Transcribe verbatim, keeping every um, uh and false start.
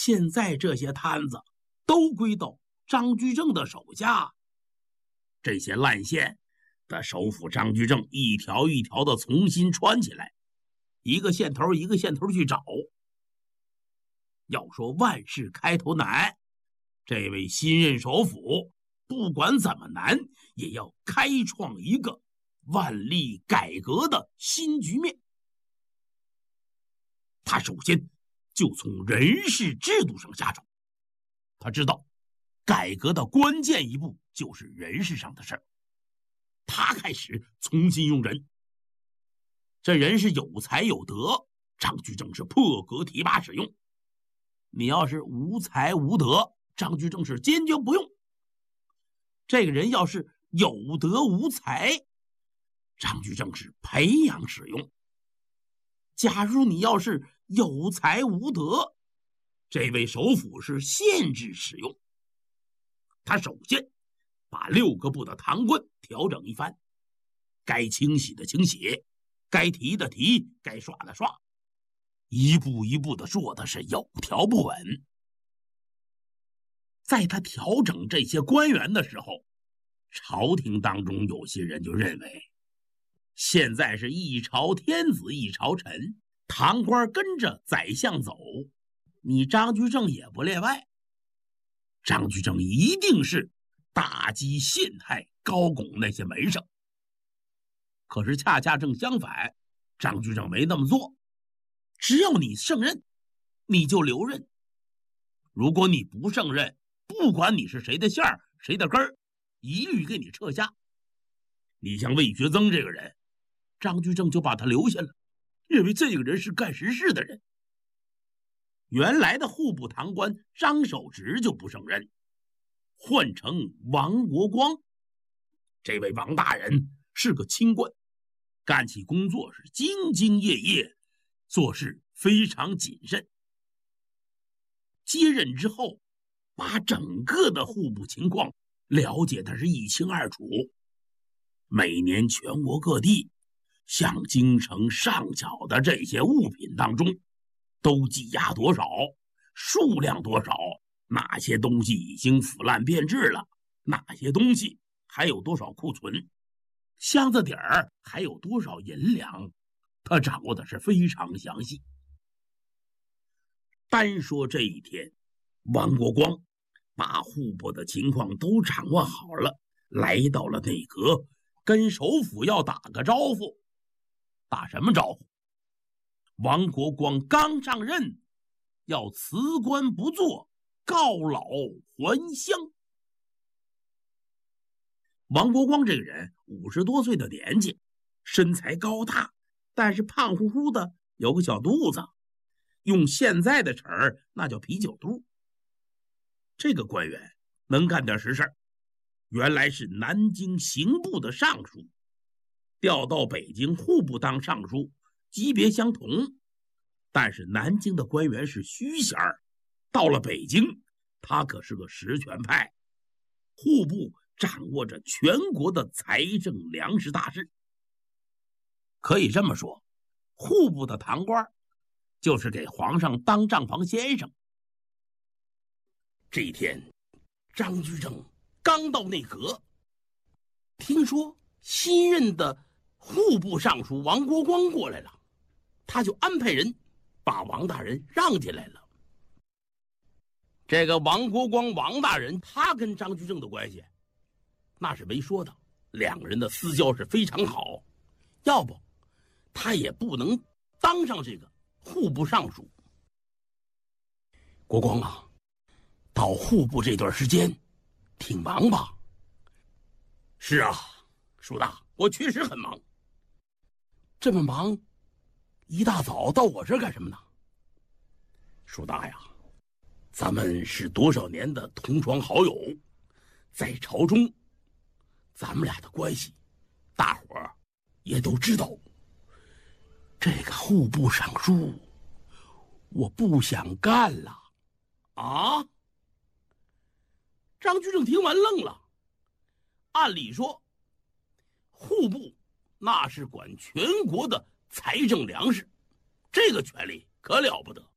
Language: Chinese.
现在这些摊子都归到张居正的手下，这些烂线的首府张居正一条一条的重新穿起来，一个线头一个线头去找。要说万事开头难，这位新任首辅不管怎么难，也要开创一个万历改革的新局面。他首先就从人事制度上下手。他知道改革的关键一步就是人事上的事儿，他开始重新用人。这人是有才有德，张居正是破格提拔使用。你要是无才无德，张居正是坚决不用。这个人要是有德无才，张居正是培养使用。假如你要是有才无德，这位首辅是限制使用。他首先把六个部的堂官调整一番，该清洗的清洗，该提的提，该刷的刷，一步一步的做的是有条不紊。在他调整这些官员的时候，朝廷当中有些人就认为，现在是一朝天子一朝臣，堂官跟着宰相走，你张居正也不例外。张居正一定是打击陷害高拱那些门生。可是恰恰正相反，张居正没那么做。只要你胜任，你就留任；如果你不胜任，不管你是谁的馅儿谁的根儿，一律给你撤下。你像魏学增这个人，张居正就把他留下了，认为这个人是干实事的人。原来的户部堂官张守直就不胜任，换成王国光。这位王大人是个清官，干起工作是兢兢业业，做事非常谨慎。接任之后，把整个的户部情况了解的是一清二楚。每年全国各地向京城上缴的这些物品当中，都积压多少，数量多少，哪些东西已经腐烂变质了，哪些东西还有多少库存，箱子底儿还有多少银两，他掌握的是非常详细。单说这一天，王国光把户部的情况都掌握好了，来到了内阁，跟首辅要打个招呼。打什么招呼？王国光刚上任，要辞官不做，告老还乡。王国光这个人五十多岁的年纪，身材高大，但是胖乎乎的，有个小肚子，用现在的词儿，那叫啤酒肚。这个官员能干点实事，原来是南京刑部的尚书，调到北京户部当尚书，级别相同，但是南京的官员是虚衔，到了北京，他可是个实权派。户部掌握着全国的财政粮食大事。可以这么说，户部的堂官就是给皇上当账房先生。这一天，张居正刚到内阁，听说新任的户部尚书王国光过来了，他就安排人把王大人让进来了。这个王国光王大人，他跟张居正的关系那是没说的，两个人的私交是非常好，要不他也不能当上这个户部尚书。国光啊，到户部这段时间挺忙吧？是啊，叔大，我确实很忙。这么忙，一大早到我这儿干什么呢？叔大呀，咱们是多少年的同窗好友，在朝中咱们俩的关系大伙儿也都知道。这个户部尚书我不想干了。啊？张居正听完愣了。按理说户部那是管全国的财政粮食，这个权力可了不得。